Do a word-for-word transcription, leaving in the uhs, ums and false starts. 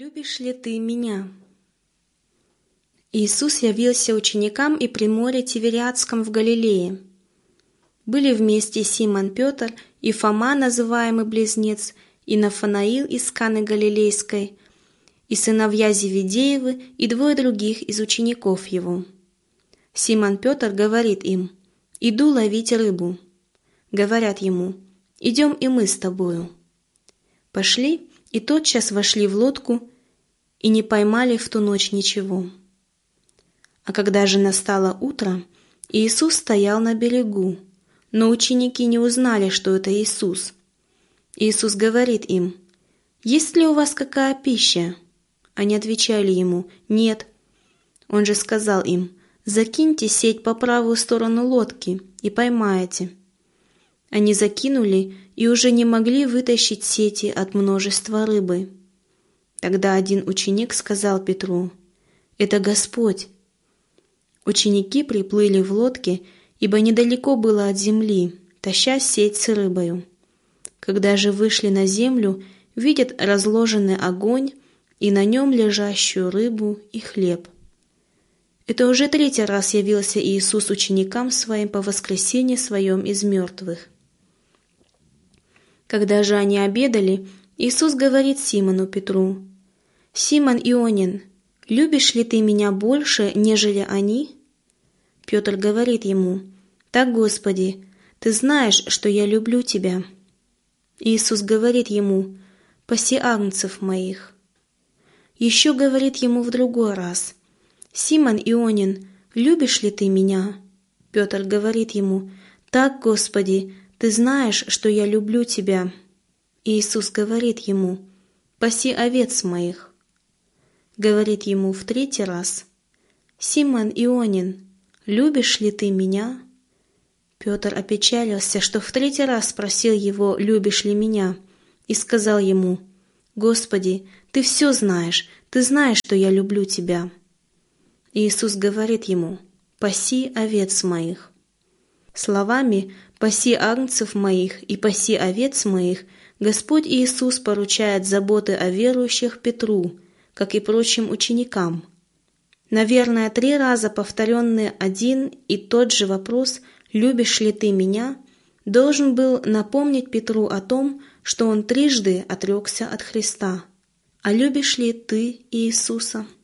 Любишь ли ты меня? Иисус явился ученикам и при море Тивериадском в Галилее. Были вместе Симон Петр и Фома, называемый Близнец, и Нафанаил из Каны Галилейской, и сыновья Зеведеевы, и двое других из учеников его. Симон Петр говорит им: «Иду ловить рыбу». Говорят ему: «Идем и мы с тобою». Пошли и тотчас вошли в лодку, и не поймали в ту ночь ничего. А когда же настало утро, Иисус стоял на берегу, но ученики не узнали, что это Иисус. Иисус говорит им: «Есть ли у вас какая пища?» Они отвечали ему: «Нет». Он же сказал им: «Закиньте сеть по правую сторону лодки, и поймаете». Они закинули и уже не могли вытащить сети от множества рыбы. Тогда один ученик сказал Петру: «Это Господь». Ученики приплыли в лодке, ибо недалеко было от земли, таща сеть с рыбою. Когда же вышли на землю, видят разложенный огонь и на нем лежащую рыбу и хлеб. Это уже третий раз явился Иисус ученикам своим по воскресенье своем из мертвых. Когда же они обедали, Иисус говорит Симону Петру: «Симон Ионин, любишь ли ты меня больше, нежели они?» Петр говорит ему: «Так, Господи, ты знаешь, что я люблю тебя». Иисус говорит ему: «Паси агнцев моих». Еще говорит ему в другой раз: «Симон Ионин, любишь ли ты меня?» Петр говорит ему: «Так, Господи, ты знаешь, что я люблю тебя». Иисус говорит ему: «Паси овец моих». Говорит ему в третий раз: «Симон Ионин, любишь ли ты меня?» Петр опечалился, что в третий раз спросил его: «Любишь ли меня?» и сказал ему: «Господи, ты все знаешь, ты знаешь, что я люблю тебя». Иисус говорит ему: «Паси овец моих». Словами «паси агнцев моих» и «паси овец моих» Господь Иисус поручает заботы о верующих Петру, как и прочим ученикам. Наверное, три раза повторенный один и тот же вопрос «любишь ли ты меня?» должен был напомнить Петру о том, что он трижды отрекся от Христа. А любишь ли ты Иисуса?